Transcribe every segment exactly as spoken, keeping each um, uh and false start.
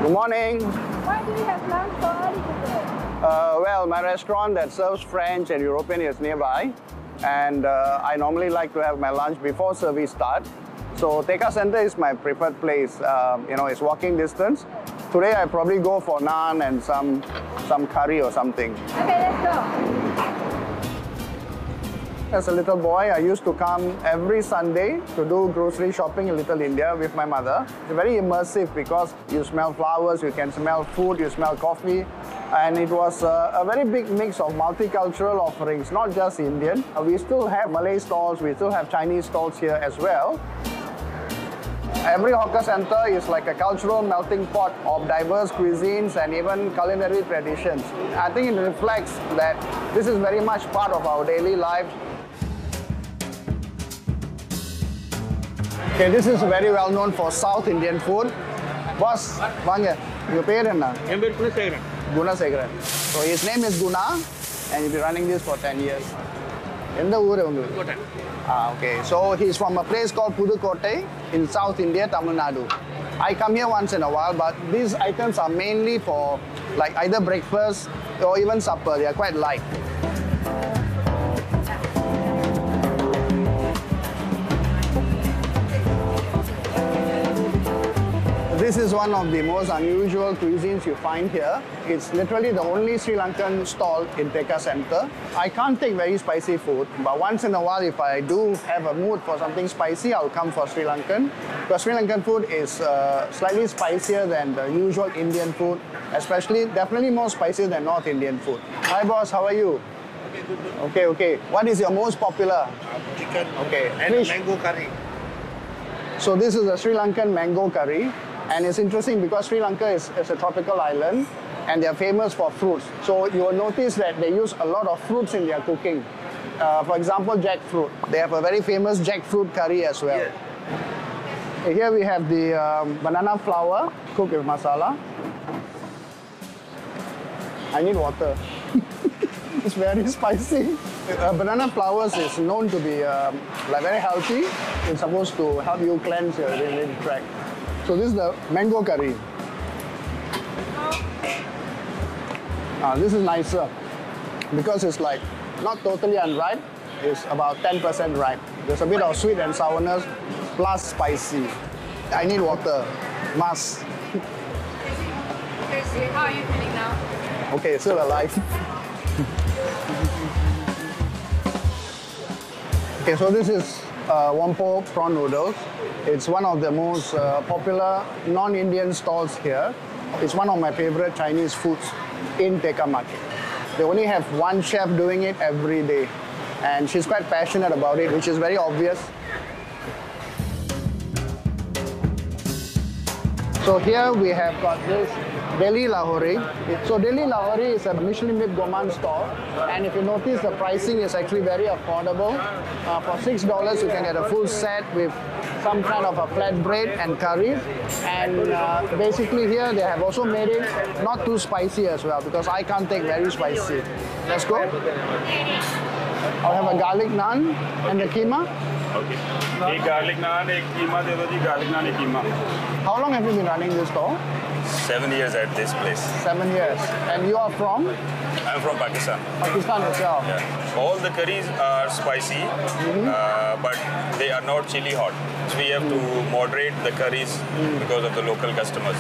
Good morning. Why do you have lunch so early today? Uh, well, my restaurant that serves French and European is nearby, and uh, I normally like to have my lunch before service start. So Tekka Centre is my preferred place. Um, you know, it's walking distance. Today I probably go for naan and some some curry or something. Okay, let's go. As a little boy, I used to come every Sunday to do grocery shopping in Little India with my mother. It's very immersive because you smell flowers, you can smell food, you smell coffee. And it was a, a very big mix of multicultural offerings, not just Indian. Uh, we still have Malay stalls, we still have Chinese stalls here as well. Every hawker center is like a cultural melting pot of diverse cuisines and even culinary traditions. I think it reflects that this is very much part of our daily life. Okay, this is very well known for South Indian food. Boss, vaanga, your parent na? Gunasekharan. So his name is Guna, and he's been running this for ten years. Endha oor ungalku? Ah, okay. So he's from a place called Pudukkottai in South India, Tamil Nadu. I come here once in a while, but these items are mainly for like either breakfast or even supper. They are quite light. This is one of the most unusual cuisines you find here. It's literally the only Sri Lankan stall in Tekka Centre. I can't take very spicy food, but once in a while, if I do have a mood for something spicy, I'll come for Sri Lankan. Because Sri Lankan food is uh, slightly spicier than the usual Indian food, especially definitely more spicier than North Indian food. Hi boss, how are you? Okay, good, good. Okay, okay. What is your most popular? Uh, chicken. Okay. And Fish. mango curry. So this is a Sri Lankan mango curry. And it's interesting because Sri Lanka is, is a tropical island and they're famous for fruits. So you will notice that they use a lot of fruits in their cooking. Uh, for example, jackfruit. They have a very famous jackfruit curry as well. Yeah. Here we have the um, banana flour cooked with masala. I need water. It's very spicy. Uh, banana flowers is known to be um, like very healthy. It's supposed to help you cleanse your urinary tract. So this is the mango curry. Uh, this is nicer because it's like not totally unripe. It's about ten percent ripe. There's a bit of sweet and sourness plus spicy. I need water. Must. How are you feeling now? Okay, still alive. Okay, so this is uh, Whampoa prawn noodles. It's one of the most uh, popular non-Indian stalls here. It's one of my favorite Chinese foods in Tekka Market. They only have one chef doing it every day. And she's quite passionate about it, which is very obvious. So here we have got this Delhi Lahori. So Delhi Lahori is a Michelin with Gourmand stall, and if you notice, the pricing is actually very affordable. Uh, for six dollars, you can get a full set with some kind of a flatbread and curry. And uh, basically here they have also made it not too spicy as well, because I can't take very spicy. Let's go. I'll have a garlic naan and the keema. Okay. एक garlic naan, एक keema दे दो जी, garlic naan, एक keema. How long have you been running this stall? Seven years at this place. Seven years. And you are from? I'm from Pakistan. Pakistan itself. Yeah. All the curries are spicy, mm-hmm. uh, but they are not chili hot. So we have mm. to moderate the curries mm. because of the local customers.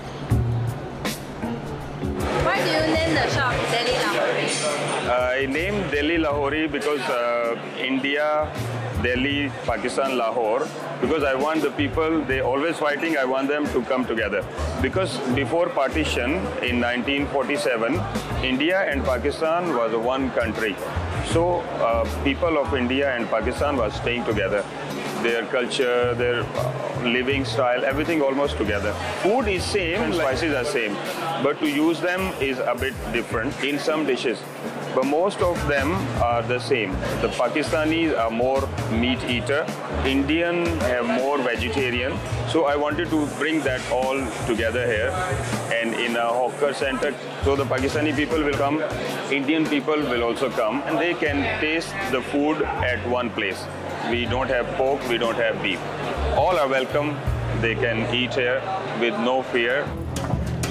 Why do you name the shop Delhi Lahori? I named Delhi Lahori because uh, India, Delhi, Pakistan, Lahore, because I want the people, they always fighting, I want them to come together. Because before partition in nineteen forty-seven, India and Pakistan was one country. So uh, people of India and Pakistan was staying together. Their culture, their living style, everything almost together. Food is same and spices are same, but to use them is a bit different in some dishes. But most of them are the same. The Pakistanis are more meat eater, Indian have more vegetarian. So I wanted to bring that all together here and in a hawker center. So the Pakistani people will come, Indian people will also come, and they can taste the food at one place. We don't have pork, we don't have beef. All are welcome. They can eat here with no fear.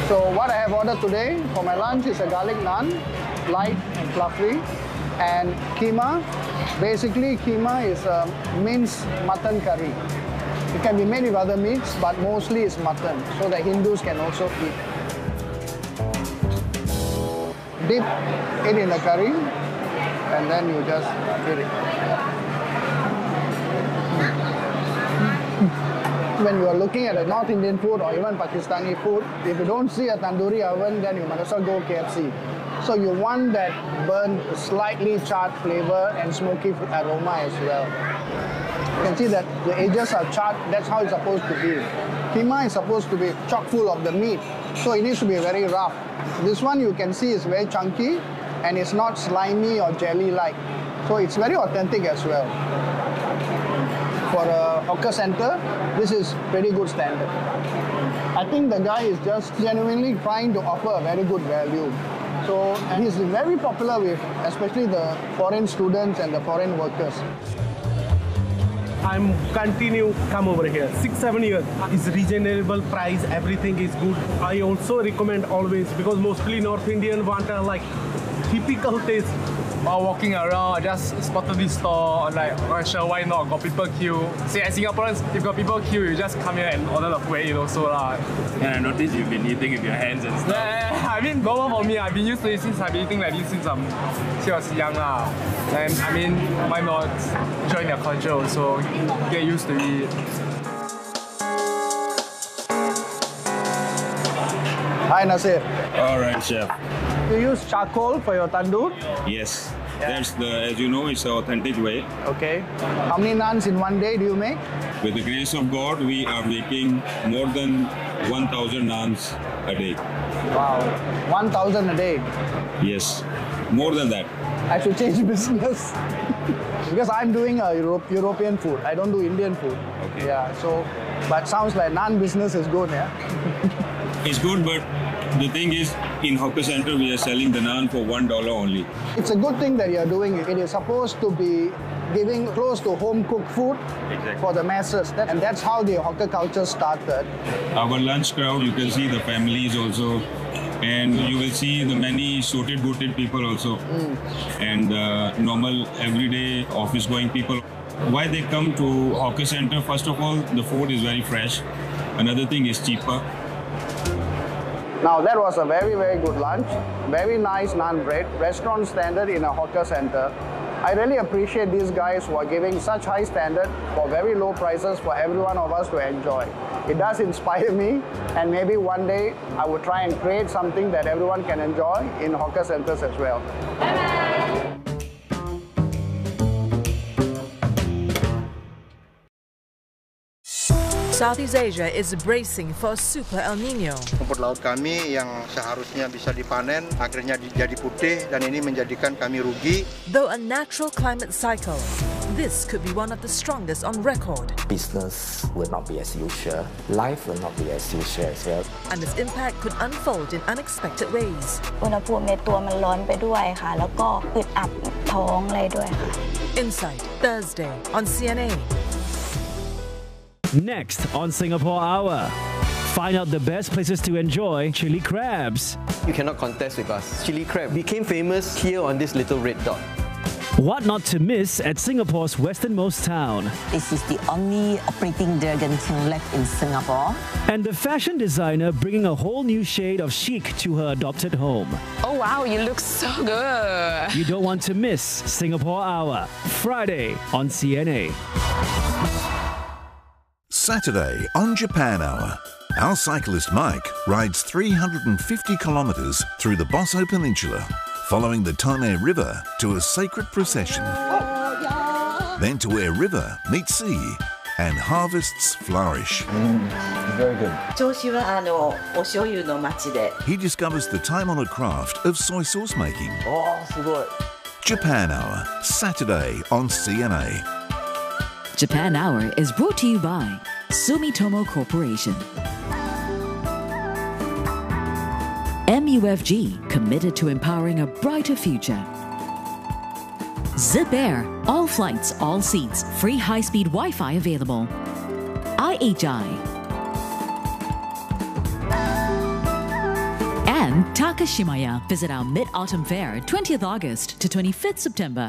So what I have ordered today for my lunch is a garlic naan, light and fluffy, and keema. Basically, keema is a minced mutton curry. It can be made with other meats, but mostly it's mutton, so that Hindus can also eat. Dip it in the curry, and then you just eat it. When you are looking at a North Indian food or even Pakistani food, if you don't see a tandoori oven, then you might as well go K F C. So you want that burnt, slightly charred flavor and smoky aroma as well. You can see that the edges are charred, that's how it's supposed to be. Keema is supposed to be chock full of the meat, so it needs to be very rough. This one you can see is very chunky and it's not slimy or jelly-like. So it's very authentic as well. For a hawker center, this is pretty good standard. I think the guy is just genuinely trying to offer a very good value. So and he's very popular with especially the foreign students and the foreign workers. I'm continue come over here. Six, seven years. It's reasonable price. Everything is good. I also recommend always because mostly North Indian want a like typical taste. While walking around, I just spotted this store. Like, not sure why not. Got people queue. See, as Singaporeans, if got people queue, you just come here and order the food, you know. So lah. And I noticed you've been eating with your hands and stuff. Yeah, I mean, normal for me. I've been used to it since I've been eating like this since I'm since I was young lah. And I mean, why not join their culture also? Get used to it. Hi Nasir. All right, chef. You use charcoal for your tandoor? Yes. Yeah. That's the, as you know, it's the authentic way. Okay. How many naans in one day do you make? With the grace of God, we are making more than one thousand naans a day. Wow. one thousand a day. Yes. More than that. I should change business. Because I'm doing a Europe, European food. I don't do Indian food. Okay. Yeah, so, but sounds like naan business is good, yeah? It's good, but the thing is, in hawker center, we are selling the naan for one dollar only. It's a good thing that you're doing it. It is supposed to be giving close to home-cooked food Exactly. for the masses. That, and that's how the hawker culture started. Our lunch crowd, you can see the families also. And you will see the many suited booted people also. Mm. And uh, normal, everyday office-going people. Why they come to hawker center? First of all, the food is very fresh. Another thing is cheaper. Now that was a very, very good lunch. Very nice naan bread, restaurant standard in a hawker center. I really appreciate these guys who are giving such high standard for very low prices for every one of us to enjoy. It does inspire me, and maybe one day I will try and create something that everyone can enjoy in hawker centers as well. Southeast Asia is bracing for a super El Nino. Rumput laut kami yang seharusnya bisa dipanen akhirnya jadi putih dan ini menjadikan kami rugi. Though a natural climate cycle, this could be one of the strongest on record. Business will not be as usual. Life will not be as usual as well. And its impact could unfold in unexpected ways. อุณหภูมิในตัวมันร้อนไปด้วยค่ะแล้วก็อึดอัดท้องอะไรด้วยค่ะ Insight, Thursday on C N A. Next on Singapore Hour, find out the best places to enjoy chili crabs. You cannot contest with us. Chili crab became famous here on this little red dot. What not to miss at Singapore's westernmost town. This is the only operating Dragon King left in Singapore. And the fashion designer bringing a whole new shade of chic to her adopted home. Oh wow, you look so good. You don't want to miss Singapore Hour, Friday on C N A. Saturday on Japan Hour, our cyclist Mike rides three hundred fifty kilometres through the Bosso Peninsula, following the Tone River to a sacred procession. Then to where river meets sea and harvests flourish. Mm, very good. He discovers the time-honoured craft of soy sauce making. Oh, so good. Japan Hour, Saturday on C N A. Japan Hour is brought to you by Sumitomo Corporation. M U F G, committed to empowering a brighter future. Zip Air, all flights, all seats, free high-speed Wi-Fi available. I H I. Featuring Takashimaya. Visit our Mid-Autumn Fair, twentieth August to twenty-fifth September.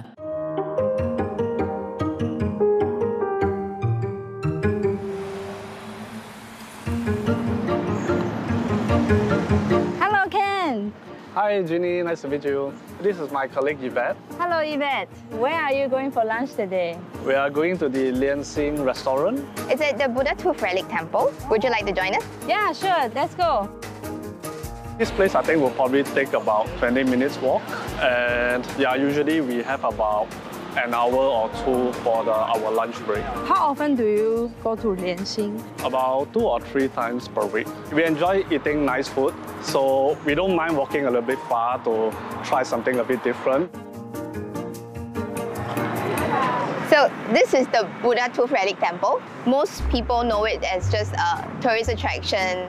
Hello, Ken. Hi, Ginny. Nice to meet you. This is my colleague, Yvette. Hello, Yvette. Where are you going for lunch today? We are going to the Lian Xing restaurant. It's at the Buddha Tooth Relic Temple. Would you like to join us? Yeah, sure. Let's go. This place, I think, will probably take about twenty minutes walk. And yeah, usually we have about an hour or two for the, our lunch break. How often do you go to Lian Xing? About two or three times per week. We enjoy eating nice food, so we don't mind walking a little bit far to try something a bit different. So this is the Buddha Tooth Relic Temple. Most people know it as just a tourist attraction.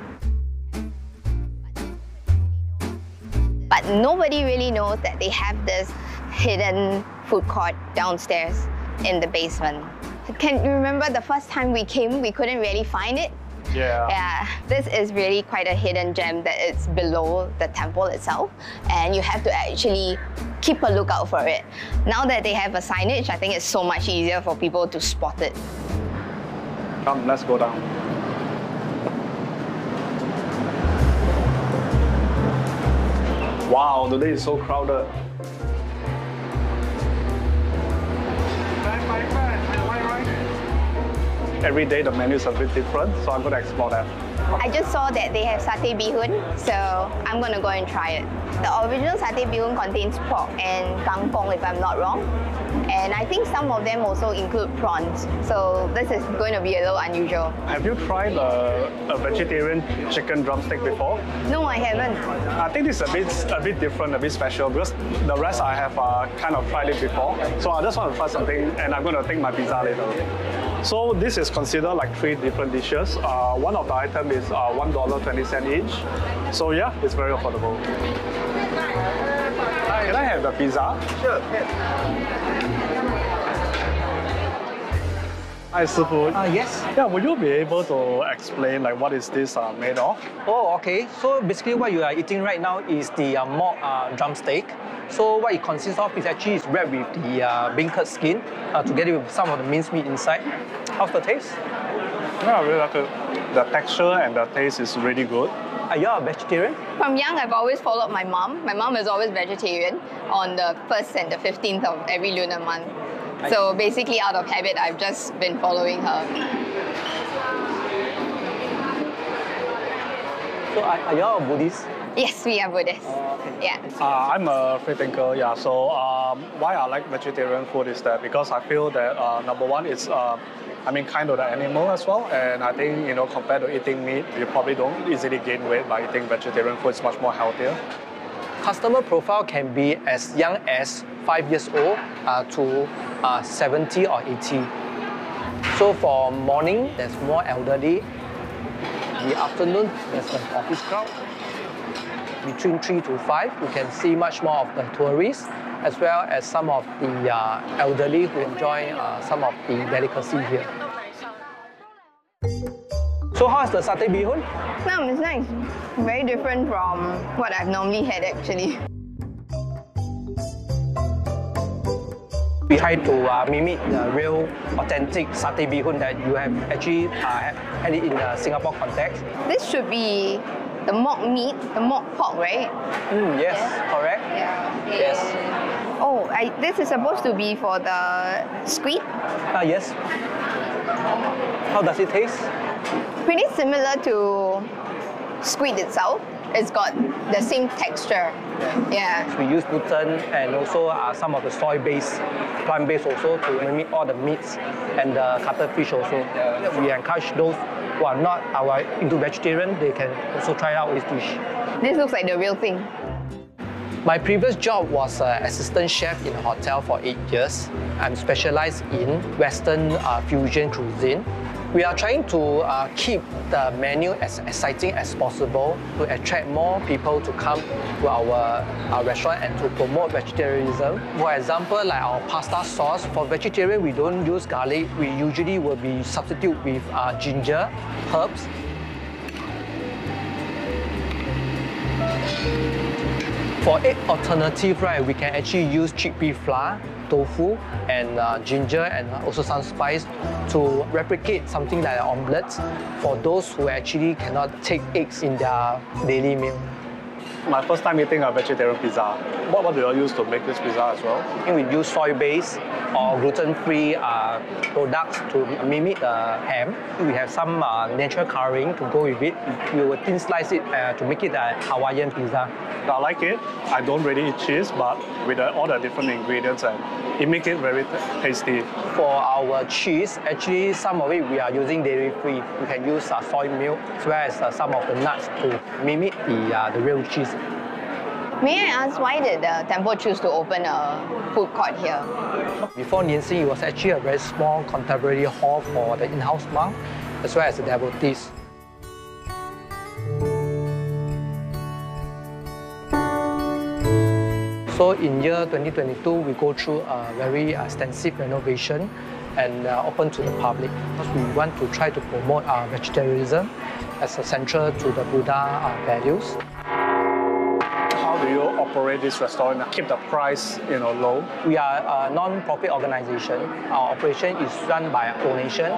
But nobody really knows that they have this hidden food court downstairs in the basement. Can you remember the first time we came, we couldn't really find it? Yeah. Yeah. This is really quite a hidden gem that it's below the temple itself, and you have to actually keep a lookout for it. Now that they have a signage, I think it's so much easier for people to spot it. Come, let's go down. Wow, today is so crowded. Every day the menu is a bit different, so I'm going to explore that. I just saw that they have satay bee hoon, so I'm going to go and try it. The original satay bee hoon contains pork and kangkong, if I'm not wrong. And I think some of them also include prawns, so this is going to be a little unusual. Have you tried a, a vegetarian chicken drumstick before? No, I haven't. I think this is a bit, a bit different, a bit special, because the rest I have uh, kind of tried it before. So I just want to try something, and I'm going to take my pizza later. So this is considered like three different dishes. Uh, one of the items is uh, one dollar twenty cents each. So yeah, it's very affordable. Can I have the pizza? Sure. Hi, Sifu. Uh, yes. Yeah, would you be able to explain like what is this uh, made of? Oh, okay. So basically what you are eating right now is the uh, mock uh, drumstick. So what it consists of is actually is wrapped with the uh, beancurd skin uh, together with some of the minced meat inside. How's the taste? Yeah, I really like it. The texture and the taste is really good. Are you a vegetarian? From young, I've always followed my mom. My mom is always vegetarian on the first and the fifteenth of every lunar month. So basically, out of habit, I've just been following her. So are, are you a Buddhist? Yes, we are Buddhists. Oh, okay. Yeah. Uh, I'm a free thinker, yeah. So um, why I like vegetarian food is that because I feel that uh, number one, it's uh, I mean kind of the animal as well, and I think you know compared to eating meat, you probably don't easily gain weight by eating vegetarian food. It's much more healthier. Customer profile can be as young as five years old uh, to uh, seventy or eighty. So for morning, there's more elderly. In the afternoon, there's an office crowd. Between three to five, you can see much more of the tourists, as well as some of the uh, elderly who enjoy uh, some of the delicacy here. So how's the satay bee hoon? No, it's nice. Very different from what I've normally had actually. We try to uh, mimic the real, authentic satay bee hoon that you have actually uh, had it in the Singapore context. This should be the mock meat, the mock pork, right? Mm, yes, yeah. Correct. Yeah. Yes. Oh, I, this is supposed to be for the squid? Uh, yes. How does it taste? Pretty similar to squid itself. It's got the same texture. Yeah. We use gluten and also uh, some of the soy-based, plant-based also to mimic all the meats and the cuttlefish also. We encourage those who are not our into vegetarian, they can also try out this dish. This looks like the real thing. My previous job was an assistant chef in a hotel for eight years. I'm specialized in Western uh, fusion cuisine. We are trying to uh, keep the menu as exciting as possible to attract more people to come to our, our restaurant and to promote vegetarianism. For example, like our pasta sauce, for vegetarian we don't use garlic. We usually will be substitute with uh, ginger, herbs. For egg alternative, right, we can actually use chickpea flour, tofu, and uh, ginger, and also some spice to replicate something like an omelette for those who actually cannot take eggs in their daily meal. My first time eating a vegetarian pizza. What, what do you use to make this pizza as well? We use soy-based or gluten-free uh, products to mimic the ham. We have some uh, natural coloring to go with it. We will thin slice it uh, to make it a Hawaiian pizza. I like it. I don't really eat cheese, but with the, all the different ingredients, and it makes it very tasty. For our cheese, actually some of it we are using dairy-free. We can use uh, soy milk as well as uh, some of the nuts to mimic the, uh, the real cheese. May I ask, why did the temple choose to open a food court here? Before Nianxing, it was actually a very small contemporary hall for the in-house monk as well as the devotees. So in year twenty twenty-two, we go through a very extensive renovation and uh, open to the public because we want to try to promote uh, vegetarianism as a central to the Buddha uh, values. How do you operate this restaurant and keep the price, you know, low? We are a non-profit organization. Our operation is run by donation.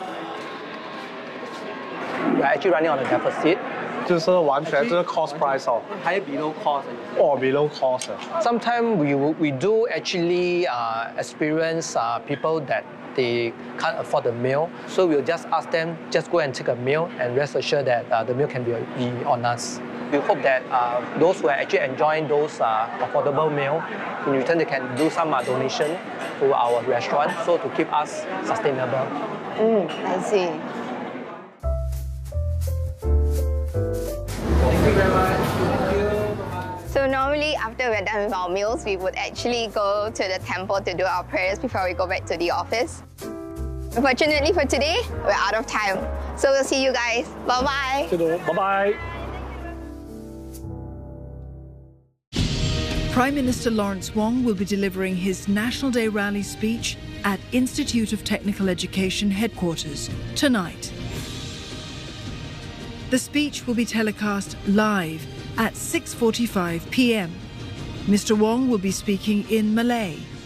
We are actually running on a deficit. 就是完全就是 cost price 哦， higher below cost. Oh, below cost. Sometimes we we do actually uh, experience uh, people that they can't afford the meal, so we'll just ask them just go and take a meal and rest assured that uh, the meal can be, be on us. We hope that uh, those who are actually enjoying those uh, affordable meal, in return they can do some uh, donation to our restaurant, so to keep us sustainable. Mm, I see. Thank you very much. Thank you. So normally after we're done with our meals, we would actually go to the temple to do our prayers before we go back to the office. Unfortunately for today, we're out of time. So we'll see you guys. Bye-bye. Bye-bye. Prime Minister Lawrence Wong will be delivering his National Day rally speech at Institute of Technical Education headquarters tonight. The speech will be telecast live at six forty-five p m Mister Wong will be speaking in Malay.